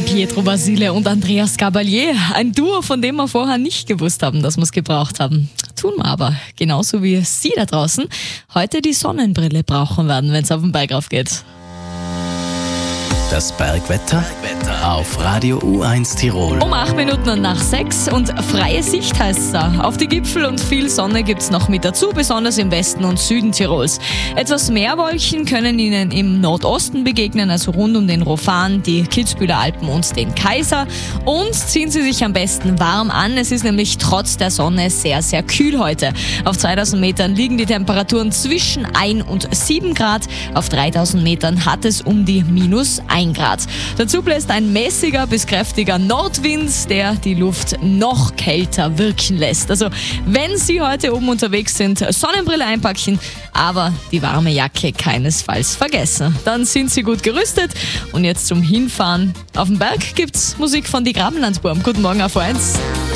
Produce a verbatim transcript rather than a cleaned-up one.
Pietro Basile und Andreas Gabalier. Ein Duo, von dem wir vorher nicht gewusst haben, dass wir es gebraucht haben. Tun wir aber, genauso wie Sie da draußen heute die Sonnenbrille brauchen werden, wenn es auf den Berg rauf geht. Das Bergwetter auf Radio U eins Tirol. Um acht Minuten nach sechs und freie Sicht heißt es da. Auf die Gipfel und viel Sonne gibt's noch mit dazu, besonders im Westen und Süden Tirols. Etwas mehr Wolken können Ihnen im Nordosten begegnen, also rund um den Rofan, die Kitzbüheler Alpen und den Kaiser. Und ziehen Sie sich am besten warm an. Es ist nämlich trotz der Sonne sehr, sehr kühl heute. Auf zweitausend Metern liegen die Temperaturen zwischen ein und sieben Grad. Auf dreitausend Metern hat es um die minus ein Grad. Dazu bläst ein mäßiger bis kräftiger Nordwind, der die Luft noch kälter wirken lässt. Also wenn Sie heute oben unterwegs sind, Sonnenbrille einpacken, aber die warme Jacke keinesfalls vergessen. Dann sind Sie gut gerüstet und jetzt zum Hinfahren. Auf dem Berg gibt's Musik von die Grabenlandsburm. Guten Morgen auf eins.